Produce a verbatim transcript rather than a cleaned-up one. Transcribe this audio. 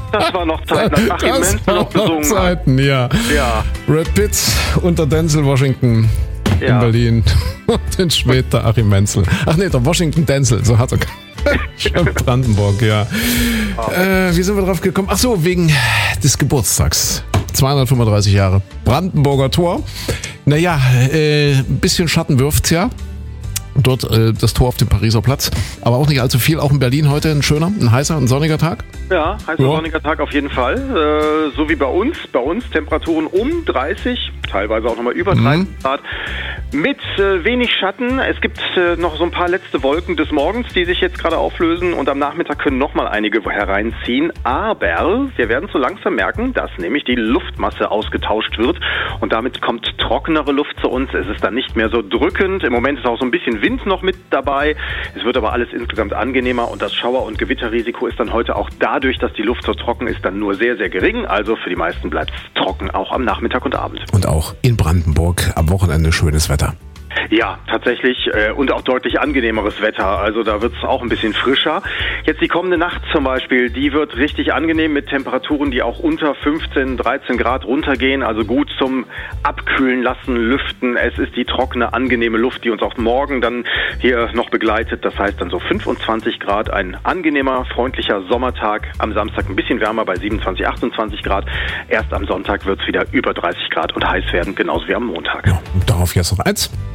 Das war noch Zeit, nach Achim Das Menzel war noch noch besungen hat. Zeiten, ja. Ja. Brad Pitt unter Denzel Washington in Ja. Berlin und den später Achim Menzel. Ach nee, der Washington Denzel, so hat er schon Brandenburg, ja. Äh, wie sind wir drauf gekommen? Ach so, wegen des Geburtstags. zweihundertfünfunddreißig Jahre Brandenburger Tor. Naja, äh, ein bisschen Schatten wirft's ja. Dort äh, das Tor auf dem Pariser Platz. Aber auch nicht allzu viel. Auch in Berlin heute ein schöner, ein heißer, ein sonniger Tag. Ja, heißer Ja. sonniger Tag auf jeden Fall. Äh, so wie bei uns. Bei uns Temperaturen um dreißig, teilweise auch nochmal über dreißig Mhm. Grad. Mit äh, wenig Schatten. Es gibt äh, noch so ein paar letzte Wolken des Morgens, die sich jetzt gerade auflösen. Und am Nachmittag können nochmal einige hereinziehen. Aber wir werden so langsam merken, dass nämlich die Luftmasse ausgetauscht wird. Und damit kommt trockenere Luft zu uns. Es ist dann nicht mehr so drückend. Im Moment ist auch so ein bisschen Wind noch mit dabei. Es wird aber alles insgesamt angenehmer. Und das Schauer- und Gewitterrisiko ist dann heute auch dadurch, dass die Luft so trocken ist, dann nur sehr, sehr gering. Also für die meisten bleibt es trocken, auch am Nachmittag und Abend. Und auch in Brandenburg am Wochenende schönes Wetter. Ja, tatsächlich äh, und auch deutlich angenehmeres Wetter. Also da wird es auch ein bisschen frischer. Jetzt die kommende Nacht zum Beispiel, die wird richtig angenehm mit Temperaturen, die auch unter fünfzehn, dreizehn Grad runtergehen. Also gut zum Abkühlen lassen, lüften. Es ist die trockene, angenehme Luft, die uns auch morgen dann hier noch begleitet. Das heißt dann so fünfundzwanzig Grad, ein angenehmer, freundlicher Sommertag. Am Samstag ein bisschen wärmer bei siebenundzwanzig, achtundzwanzig Grad. Erst am Sonntag wird es wieder über dreißig Grad und heiß werden, genauso wie am Montag. Ja, und darauf jetzt noch eins.